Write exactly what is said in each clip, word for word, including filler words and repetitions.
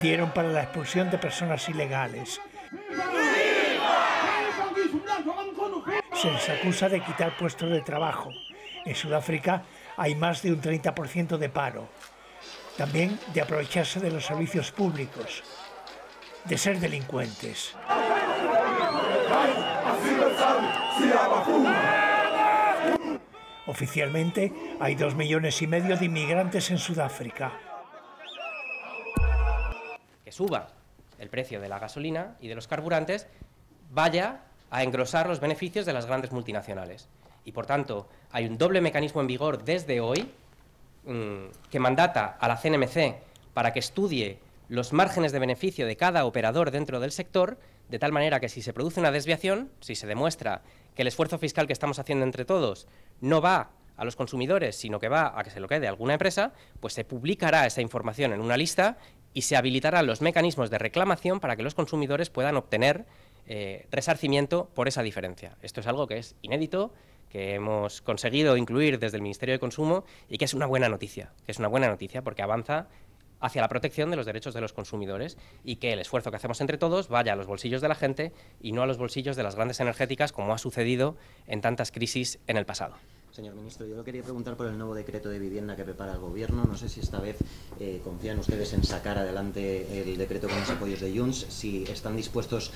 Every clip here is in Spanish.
Dieron para la expulsión de personas ilegales. Se les acusa de quitar puestos de trabajo. En Sudáfrica hay más de un treinta por ciento de paro. También de aprovecharse de los servicios públicos, de ser delincuentes. Oficialmente hay dos millones y medio de inmigrantes en Sudáfrica. Que suba el precio de la gasolina y de los carburantes vaya a engrosar los beneficios de las grandes multinacionales. Y por tanto, hay un doble mecanismo en vigor desde hoy mmm, que mandata a la C N M C para que estudie los márgenes de beneficio de cada operador dentro del sector, de tal manera que si se produce una desviación, si se demuestra que el esfuerzo fiscal que estamos haciendo entre todos no va a los consumidores, sino que va a que se lo quede alguna empresa, pues se publicará esa información en una lista y se habilitarán los mecanismos de reclamación para que los consumidores puedan obtener eh, resarcimiento por esa diferencia. Esto es algo que es inédito, que hemos conseguido incluir desde el Ministerio de Consumo y que es una buena noticia, que es una buena noticia porque avanza hacia la protección de los derechos de los consumidores y que el esfuerzo que hacemos entre todos vaya a los bolsillos de la gente y no a los bolsillos de las grandes energéticas, como ha sucedido en tantas crisis en el pasado. Señor ministro, yo le quería preguntar por el nuevo decreto de vivienda que prepara el Gobierno. No sé si esta vez eh, confían ustedes en sacar adelante el decreto con los apoyos de Junts, si están dispuestos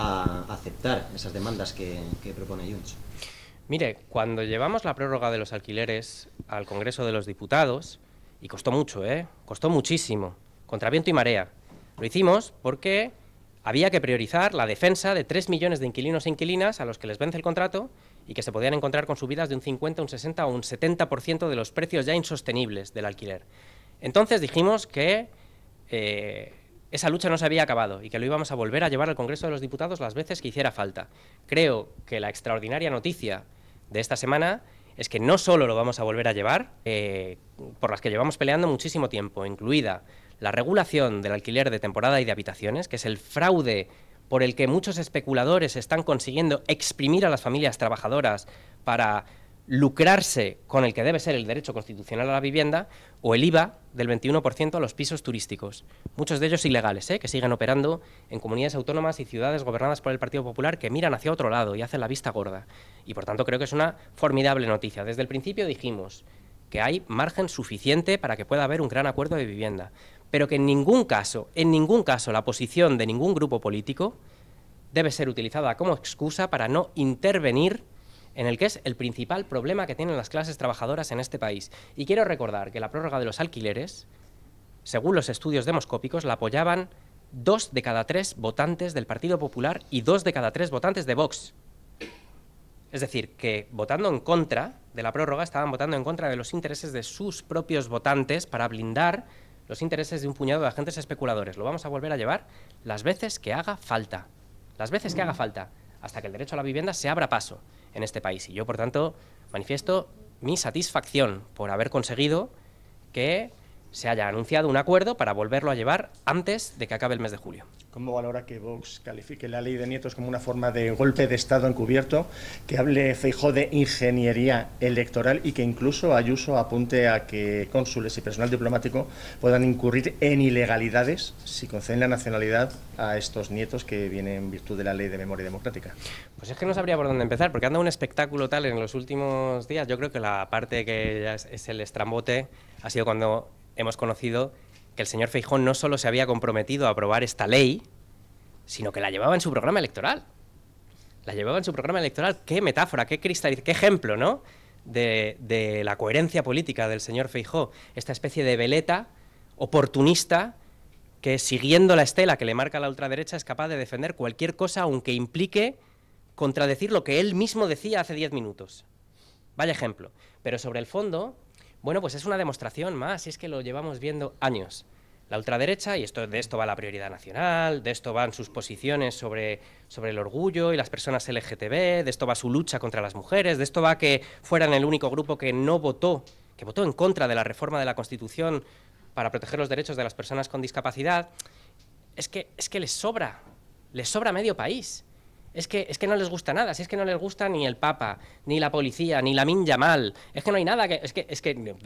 a aceptar esas demandas que, que propone Junts. Mire, cuando llevamos la prórroga de los alquileres al Congreso de los Diputados, y costó mucho, ¿eh? Costó muchísimo, contra viento y marea, lo hicimos porque había que priorizar la defensa de tres millones de inquilinos e inquilinas a los que les vence el contrato y que se podían encontrar con subidas de un cincuenta, un sesenta o un setenta por ciento de los precios ya insostenibles del alquiler. Entonces dijimos que eh, esa lucha no se había acabado y que lo íbamos a volver a llevar al Congreso de los Diputados las veces que hiciera falta. Creo que la extraordinaria noticia de esta semana es que no solo lo vamos a volver a llevar, eh, por las que llevamos peleando muchísimo tiempo, incluida la regulación del alquiler de temporada y de habitaciones, que es el fraude por el que muchos especuladores están consiguiendo exprimir a las familias trabajadoras para lucrarse con el que debe ser el derecho constitucional a la vivienda, o el I V A del veintiuno por ciento a los pisos turísticos, muchos de ellos ilegales, ¿eh? que siguen operando en comunidades autónomas y ciudades gobernadas por el Partido Popular que miran hacia otro lado y hacen la vista gorda. Y por tanto creo que es una formidable noticia. Desde el principio dijimos que hay margen suficiente para que pueda haber un gran acuerdo de vivienda, pero que en ningún caso, en ningún caso la posición de ningún grupo político debe ser utilizada como excusa para no intervenir en el que es el principal problema que tienen las clases trabajadoras en este país. Y quiero recordar que la prórroga de los alquileres, según los estudios demoscópicos, la apoyaban dos de cada tres votantes del Partido Popular y dos de cada tres votantes de Vox. Es decir, que votando en contra de la prórroga estaban votando en contra de los intereses de sus propios votantes para blindar los intereses de un puñado de agentes especuladores. Lo vamos a volver a llevar las veces que haga falta, las veces que haga falta, hasta que el derecho a la vivienda se abra paso en este país. Y yo, por tanto, manifiesto mi satisfacción por haber conseguido que se haya anunciado un acuerdo para volverlo a llevar antes de que acabe el mes de julio. ¿Cómo valora que Vox califique la ley de nietos como una forma de golpe de Estado encubierto, que hable Feijóo de ingeniería electoral y que incluso Ayuso apunte a que cónsules y personal diplomático puedan incurrir en ilegalidades si conceden la nacionalidad a estos nietos que vienen en virtud de la ley de memoria democrática? Pues es que no sabría por dónde empezar, porque anda un espectáculo tal en los últimos días. Yo creo que la parte que ya es, es el estrambote ha sido cuando hemos conocido que el señor Feijóo no solo se había comprometido a aprobar esta ley, sino que la llevaba en su programa electoral. La llevaba en su programa electoral. Qué metáfora, qué cristalización, qué ejemplo, ¿no?, de, de la coherencia política del señor Feijóo. Esta especie de veleta oportunista que, siguiendo la estela que le marca la ultraderecha, es capaz de defender cualquier cosa, aunque implique contradecir lo que él mismo decía hace diez minutos. Vaya ejemplo. Pero sobre el fondo, bueno, pues es una demostración más, y es que lo llevamos viendo años. La ultraderecha, y esto, de esto va la prioridad nacional, de esto van sus posiciones sobre, sobre el orgullo y las personas L G T B, de esto va su lucha contra las mujeres, de esto va que fueran el único grupo que no votó, que votó en contra de la reforma de la Constitución para proteger los derechos de las personas con discapacidad. Es que, es que les sobra, les sobra medio país. Es que, es que no les gusta nada, si es que no les gusta ni el Papa, ni la policía, ni Lamine Yamal, es que no hay nada que... Es que, es que